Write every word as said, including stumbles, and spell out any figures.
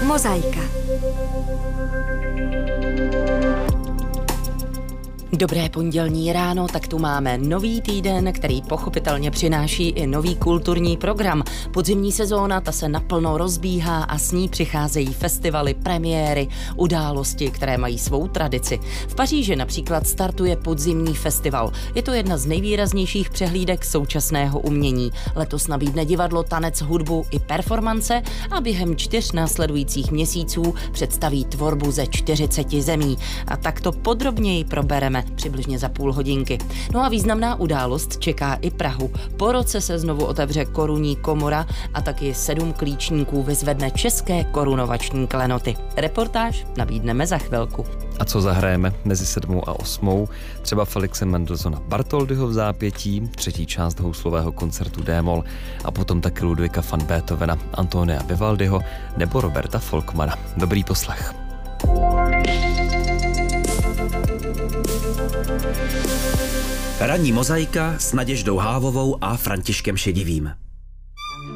Mozaika. Dobré pondělní ráno, tak tu máme nový týden, který pochopitelně přináší i nový kulturní program. Podzimní sezóna, ta se naplno rozbíhá a s ní přicházejí festivaly, premiéry, události, které mají svou tradici. V Paříži například startuje podzimní festival. Je to jedna z nejvýraznějších přehlídek současného umění. Letos nabídne divadlo, tanec, hudbu i performance a během čtyř následujících měsíců představí tvorbu ze čtyřiceti zemí. A tak to podrobněji probereme přibližně za půl hodinky. No a významná událost čeká i Prahu. Po roce se znovu otevře korunní komora a taky sedm klíčníků vyzvedne české korunovační klenoty. Reportáž nabídneme za chvilku. A co zahrajeme mezi sedmou a osmou? Třeba Felixe Mendelssohna Bartholdyho v zápětí, třetí část houslového koncertu D-moll a potom taky Ludwika van Beethovena, Antonia Vivaldiho nebo Roberta Volkmana. Dobrý poslech. Ranní mozaika s Naděždou Hávovou a Františkem Šedivým.